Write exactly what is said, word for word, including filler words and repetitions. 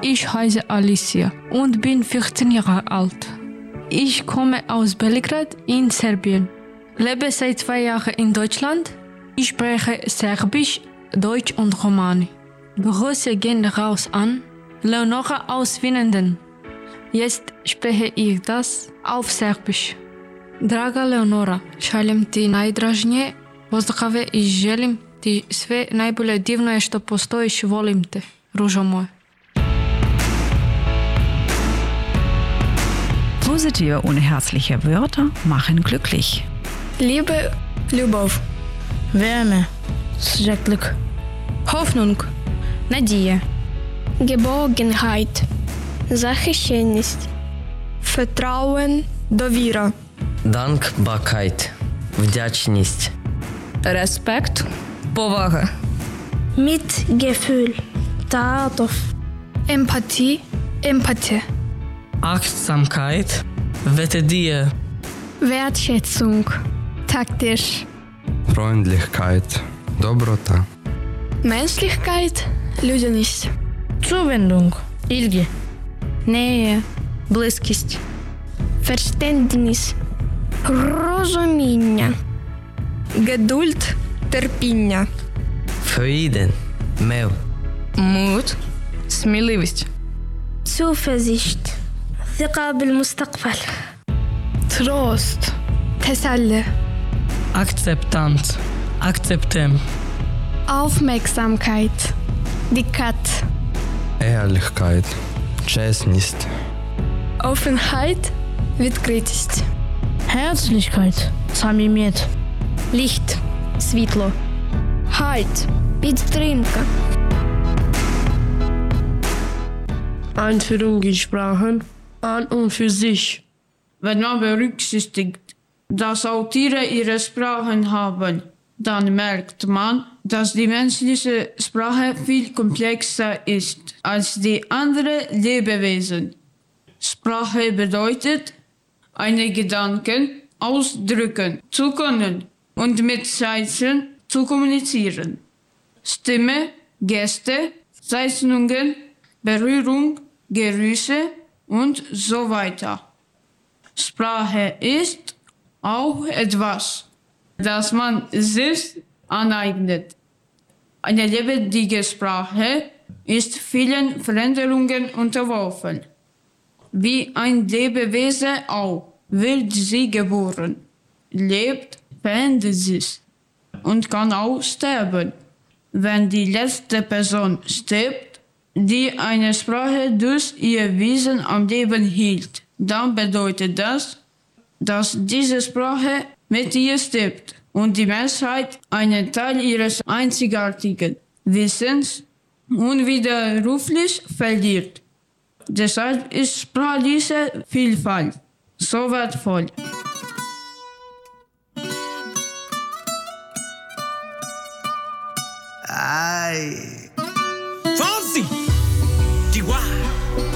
Ich heiße Alicia und bin vierzehn Jahre alt. Ich komme aus Belgrad in Serbien. Lebe seit zwei Jahren in Deutschland. Ich spreche Serbisch, Deutsch und Romani. Grüße gehen raus an Leonora aus Winnenden. Jetzt spreche ich das auf Serbisch. Draga Leonora, šaljem ti najdražnije pozdrave i želim ti sve najbolje divno je što postojiš, volim te, ružo moja. Positive ohne herzliche Wörter machen glücklich. Liebe, любов. Wärme, светлик. Hoffnung, надія. Geborgenheit, захищеність. Vertrauen, довіра. Dankbarkeit, вдячність. Respekt, повага. Mitgefühl, Tatov. Empathie, Empathie. Achtsamkeit, Wetedie. Wertschätzung, taktisch. Freundlichkeit, Dobrota. Menschlichkeit, людяність. Zuwendung, Ільги. Nähe, близькість. Verständnis, розуміння. Geduld, терпіння. Frieden, мир. Mut, сміливість. Zuversicht, ثقة بالمستقبل. Trost, teselli. Akzeptanz, akzeptem. Aufmerksamkeit, dikkat. Ehrlichkeit, чесність. Offenheit, відкритість. Herzlichkeit, самімет. Licht, світло. Halt, Підтримка. Einführung in Sprachen an und für sich. Wenn man berücksichtigt, dass auch Tiere ihre Sprachen haben, dann merkt man, dass die menschliche Sprache viel komplexer ist als die anderen Lebewesen. Sprache bedeutet, eine Gedanken ausdrücken zu können und mit Zeichen zu kommunizieren. Stimme, Geste, Zeichnungen, Berührung, Gerüche und so weiter. Sprache ist auch etwas, das man sich aneignet. Eine lebendige Sprache ist vielen Veränderungen unterworfen. Wie ein Lebewesen auch wird sie geboren, lebt, verändert sich und kann auch sterben. Wenn die letzte Person stirbt, die eine Sprache durch ihr Wesen am Leben hielt, dann bedeutet das, dass diese Sprache mit ihr stirbt und die Menschheit einen Teil ihres einzigartigen Wissens unwiderruflich verliert. Deshalb ist sprachliche Vielfalt so wertvoll. Ay.